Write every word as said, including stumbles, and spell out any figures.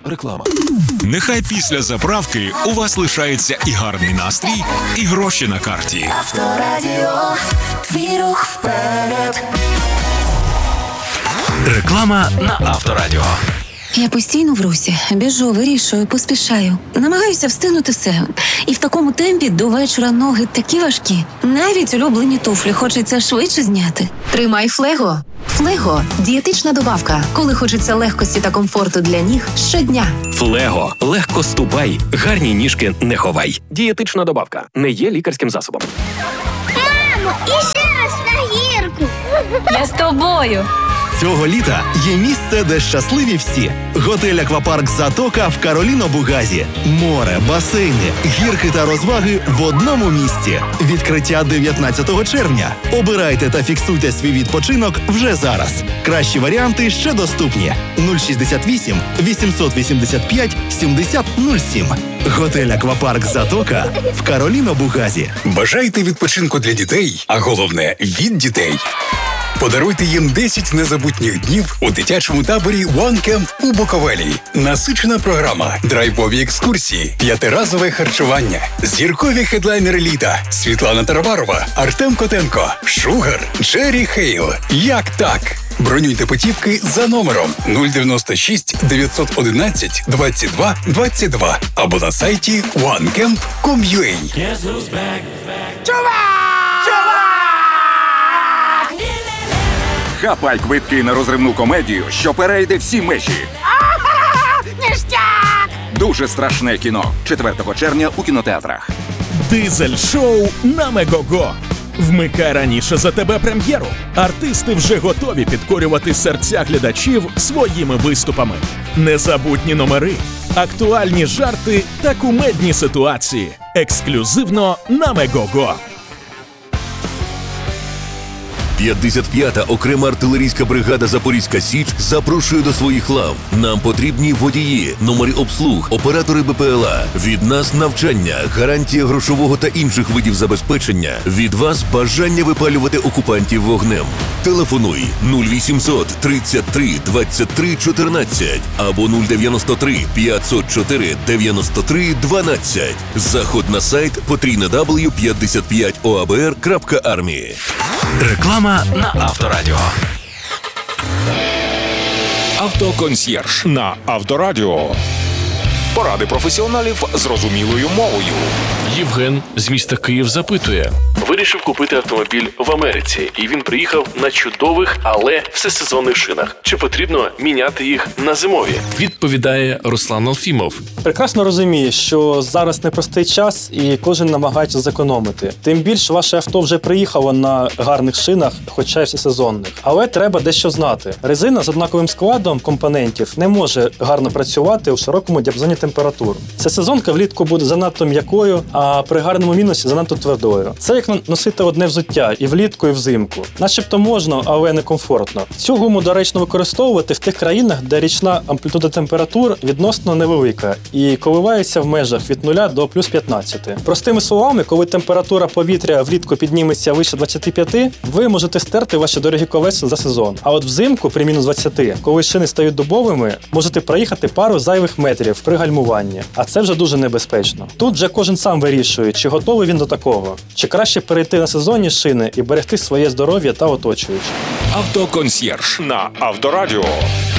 Реклама. Нехай після заправки у вас лишається і гарний настрій, і гроші на карті. Авторадіо, твій рух вперед. Реклама на Авторадіо. Я постійно в русі, біжу, вирішую, поспішаю. Намагаюся встигнути все. І в такому темпі до вечора ноги такі важкі. Навіть улюблені туфлі хочеться швидше зняти. Тримай Флего. Флего – дієтична добавка, коли хочеться легкості та комфорту для ніг щодня. Флего. Легко ступай, гарні ніжки не ховай. Дієтична добавка. Не є лікарським засобом. Мамо, і ще раз на гірку. Я з тобою. Цього літа є місце, де щасливі всі. Готель «Аквапарк Затока» в Кароліно-Бугазі. Море, басейни, гірки та розваги в одному місці. Відкриття дев'ятнадцятого червня. Обирайте та фіксуйте свій відпочинок вже зараз. Кращі варіанти ще доступні. нуль шістдесят вісім вісімсот вісімдесят п'ять сімдесят нуль сім. Готель «Аквапарк Затока» в Кароліно-Бугазі. Бажаєте відпочинку для дітей, а головне – від дітей? Подаруйте їм десять незабутніх днів у дитячому таборі One Camp у Буковелі. Насичена програма, драйвові екскурсії, п'ятиразове харчування, зіркові хедлайнери літа Світлана Тарабарова, Артем Котенко, Шугар, Джері Хейл. Як так? Бронюйте путівки за номером нуль дев'яносто шість дев'ятсот одинадцять двадцять два двадцять два або на сайті one camp крапка ком крапка ю а. Хапай квитки на розривну комедію, що перейде всі межі. Ніштяк! Дуже страшне кіно. четвертого червня у кінотеатрах. Дизель-шоу на Мегого. Вмикай раніше за тебе прем'єру. Артисти вже готові підкорювати серця глядачів своїми виступами. Незабутні номери, актуальні жарти та кумедні ситуації. Ексклюзивно на Мегого. п'ятдесят п'ята окрема артилерійська бригада «Запорізька Січ» запрошує до своїх лав. Нам потрібні водії, номери обслуг, оператори Б П Л А. Від нас навчання, гарантія грошового та інших видів забезпечення. Від вас бажання випалювати окупантів вогнем. Телефонуй нуль вісімсот тридцять три двадцять три чотирнадцять або нуль дев'яносто три п'ятсот чотири дев'яносто три дванадцять. Заход на сайт потрійне дабл ю п'ятдесят п'ять о а б р крапка армії. Реклама на Авторадіо. Автоконсьєрж на Авторадіо. Поради професіоналів зрозумілою мовою. Євген з міста Київ запитує. Вирішив купити автомобіль в Америці, і він приїхав на чудових, але всесезонних шинах. Чи потрібно міняти їх на зимові? Відповідає Руслан Алфімов. Прекрасно розумію, що зараз непростий час і кожен намагається зекономити. Тим більше ваше авто вже приїхало на гарних шинах, хоча й всесезонних. Але треба дещо знати. Резина з однаковим складом компонентів не може гарно працювати у широкому діапазоні температур. Всесезонка влітку буде занадто м'якою, а при гарному мінусі занадто твердою. Це як носити одне взуття і влітку, і взимку. Начебто можна, але не комфортно. Цю гуму доречно використовувати в тих країнах, де річна амплітуда температур відносно невелика і коливається в межах від нуля до плюс п'ятнадцяти. Простими словами, коли температура повітря влітку підніметься вище двадцяти п'яти, ви можете стерти ваші дорогі колеса за сезон. А от взимку при мінус двадцяти, коли шини стають дубовими, можете проїхати пару зайвих метрів при гальмуванні. А це вже дуже небезпечно. Тут вже кожен сам вирішує, чи готовий він до такого, чи краще перейти на сезонні шини і берегти своє здоров'я та оточуючих. Автоконсьєрж на Авторадіо.